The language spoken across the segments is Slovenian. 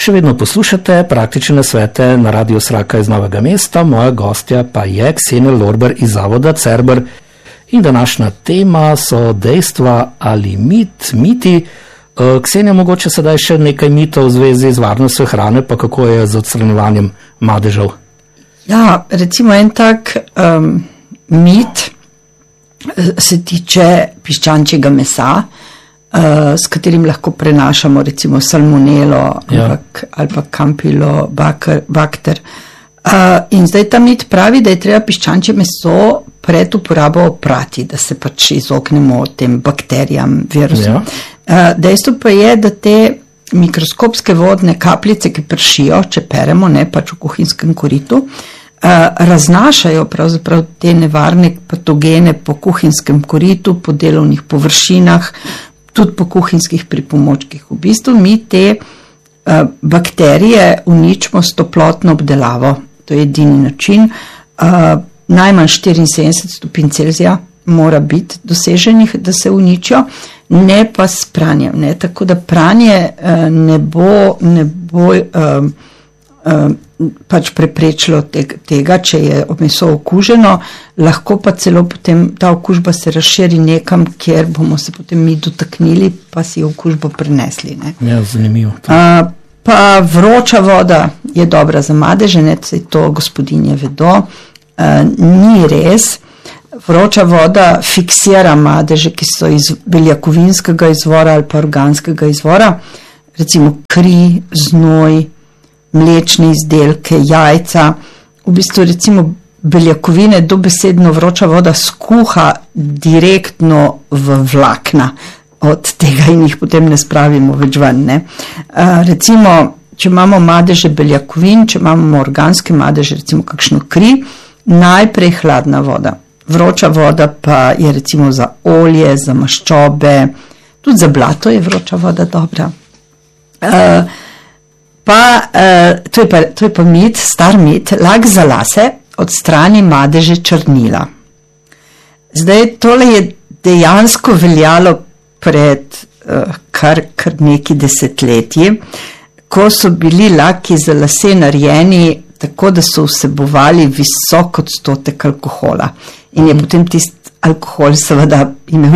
Še vedno poslušate praktične nasvete na Radiu Sraka iz Novega mesta, moja gostja pa je Ksenija Lorber iz Zavoda Cerber in današnja tema so dejstva ali miti. Ksenija, mogoče sedaj še nekaj mitov v zvezi z varnostjo hrane, pa kako je z odstranjevanjem madežev? Ja, recimo en tak mit se tiče piščančjega mesa, s katerim lahko prenašamo recimo salmonelo ali pa campylobacter. In zdaj ta mit pravi, da je treba piščančje meso pred uporabo oprati, da se pač izognemo tem bakterijam, virusom. Dejstvo pa je, da te mikroskopske vodne kapljice, ki pršijo, če peremo, ne pač v kuhinjskem koritu, raznašajo pravzaprav te nevarne patogene po kuhinjskem koritu, po delovnih površinah, tudi po kuhinjskih pripomočkih. V bistvu mi te bakterije uničimo s toplotno obdelavo. To je edini način. Najmanj 74 stopinj Celzija mora biti doseženih, da se uničijo, ne pa s pranjem. Ne? Tako da pranje ne bo pač preprečilo tega, če je meso okuženo, lahko pa celo potem ta okužba se razširi nekam, kjer bomo se potem mi dotaknili, pa si okužbo prenesli. Ne? Ja, zanimivo. Pa vroča voda je dobra za madeže, ne, to gospodinje vedo. Ni res. Vroča voda fiksira madeže, ki so iz beljakovinskega izvora ali pa organskega izvora, recimo kri, znoj, mlečne izdelke, jajca. V bistvu recimo beljakovine dobesedno vroča voda skuha direktno v vlakna od tega in jih potem ne spravimo več ven. Ne? Recimo, če imamo madeže beljakovin, če imamo organske madeže, recimo kakšno kri, najprej hladna voda. Vroča voda pa je recimo za olje, za maščobe, tudi za blato je vroča voda dobra. To je pa mit, star mit, lak za lase odstrani madeže črnila. Zdaj, tole je dejansko veljalo pred kar neki desetletji, ko so bili laki za lase narejeni tako, da so vsebovali visok odstotek alkohola. In je potem tisti alkohol seveda imel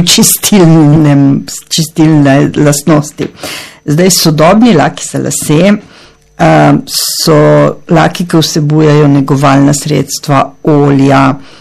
čistilne lastnosti. Zdaj, sodobni laki za lase so laki, ki vsebujejo negovalna sredstva, olja,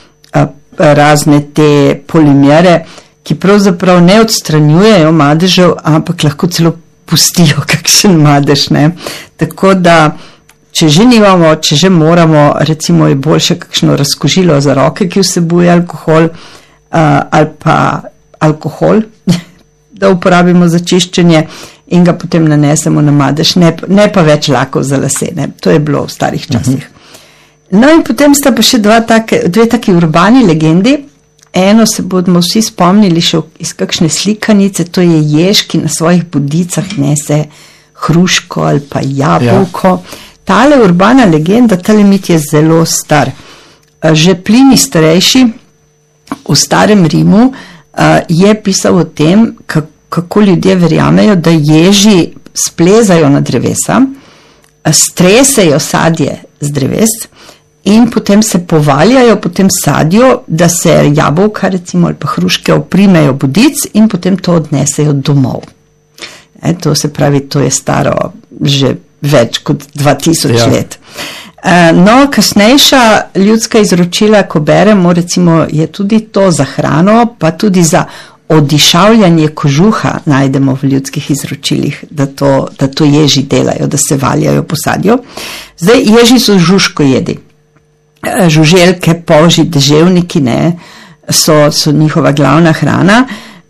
razne te polimere, ki pravzaprav ne odstranjujejo madežev, ampak lahko celo pustijo kakšen madež. Ne? Tako da, če že nimamo, če že moramo, recimo je boljše kakšno razkožilo za roke, ki vsebuje alkohol, ali pa alkohol, da uporabimo za čiščenje in ga potem nanesemo na madež, ne pa več lakov za lase. Ne? To je bilo v starih časih. No in potem sta pa še dve taki urbani legendi. Eno se bomo vsi spomnili še iz kakšne slikanice, to je jež, ki na svojih bodicah nese hruško ali pa jabolko. Tale urbana legenda, tale mit je zelo star. Že Plinij starejši v starem Rimu je pisal o tem, kako ljudje verjamejo, da ježi splezajo na drevesa, stresejo sadje z dreves in potem se povaljajo po tem sadju, da se jabolka recimo ali pa hruške oprimejo bodic in potem to odnesejo domov. To se pravi, to je staro že več kot 2000 let. No, kasnejša ljudska izročila, ko beremo, recimo je tudi to za hrano, pa tudi za odišavljanje kožuha najdemo v ljudskih izročilih, da to ježi delajo, da se valjajo po sadju. Zdaj, ježi so žužkojedi. Žuželke, polži, deževniki, ne, so njihova glavna hrana.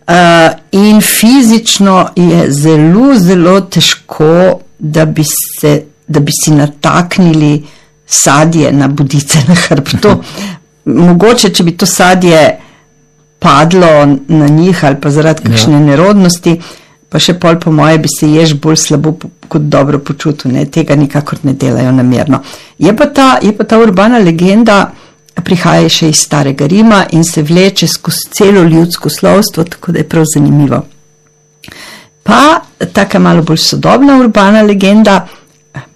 In fizično je zelo, zelo težko, da bi si nataknili sadje na bodice na hrbtu. Mogoče, če bi to sadje padlo na njih ali pa zaradi kakšne nerodnosti, pa še pol po moje bi se jež bolj slabo kot dobro počutil. Ne? Tega nikakor ne delajo namerno. Je pa ta urbana legenda prihaja še iz starega Rima in se vleče skozi celo ljudsko slovstvo, tako da je prav zanimivo. Pa taka malo bolj sodobna urbana legenda,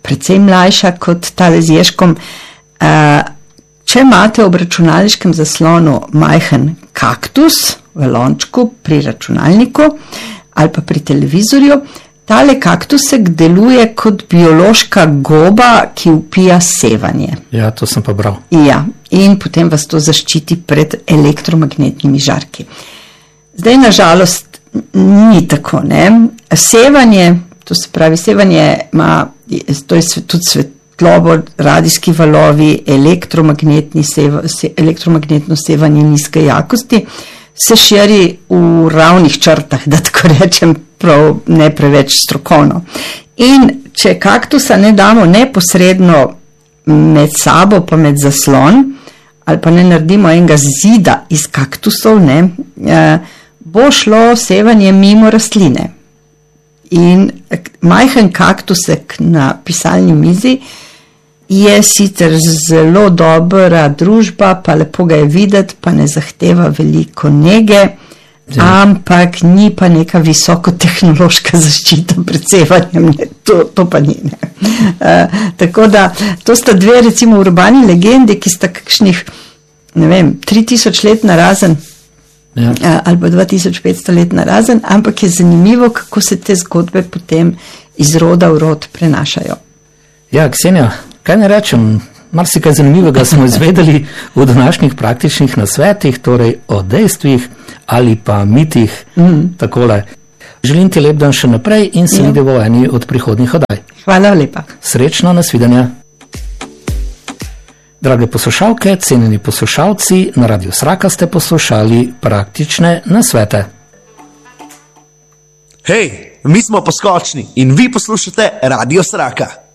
precej mlajša kot tale z ježkom. Če imate ob računalniškem zaslonu majhen kaktus v lončku pri računalniku ali pa pri televizorju, tale kaktusek deluje kot biološka goba, ki vpija sevanje. Ja, to sem pa bral. Ja, in potem vas to zaščiti pred elektromagnetnimi žarki. Zdaj, nažalost, ni tako, ne? Sevanje, to se pravi, sevanje ima, to je tudi svetlobo, radijski valovi, elektromagnetno sevanje nizke jakosti, se širi v ravnih črtah, da tako rečem, prav ne preveč strokovno. In če kaktusa ne damo neposredno med sabo, pa med zaslon, ali pa ne naredimo enega zida iz kaktusov, ne, bo šlo sevanje mimo rastline. In majhen kaktusek na pisalni mizi je sicer zelo dobra družba, pa lepo ga je videti, pa ne zahteva veliko nege, ampak ni pa neka visokotehnološka zaščita pred sevanjem, to pa ni. Tako da, to sta dve recimo urbani legendi, ki sta kakšnih, ne vem, 3000 let narazen, ali pa 2500 let narazen, ampak je zanimivo, kako se te zgodbe potem iz roda v rod prenašajo. Ja, Ksenija, kaj ne rečem, marsikaj zanimivega smo izvedeli v današnjih praktičnih nasvetih, torej o dejstvih ali pa mitih, takole. Želim ti lep dan še naprej in se vidimo v eni od prihodnjih oddaj. Hvala lepa. Srečno, nasvidenja. Drage poslušalke, cenjeni poslušalci, na Radiu Sraka ste poslušali praktične nasvete. Hej, mi smo Poskočni in vi poslušate Radio Sraka.